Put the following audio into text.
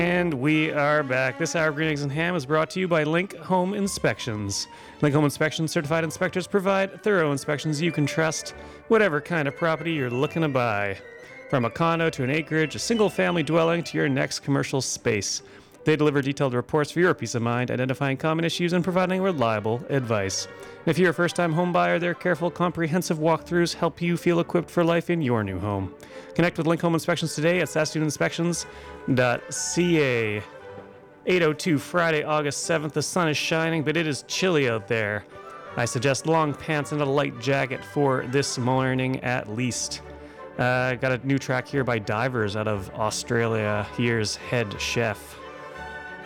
And we are back. This hour of Green Eggs and Ham is brought to you by Link Home Inspections. Link Home Inspections certified inspectors provide thorough inspections you can trust, whatever kind of property you're looking to buy. From a condo to an acreage, a single-family dwelling to your next commercial space. They deliver detailed reports for your peace of mind, identifying common issues and providing reliable advice. If you're a first-time home buyer, their careful, comprehensive walkthroughs help you feel equipped for life in your new home. Connect with Link Home Inspections today at saskatooninspections.ca. 8:02 Friday, August 7th. The sun is shining, but it is chilly out there. I suggest long pants and a light jacket for this morning at least. Got a new track here by Divers out of Australia. Here's Head Chef.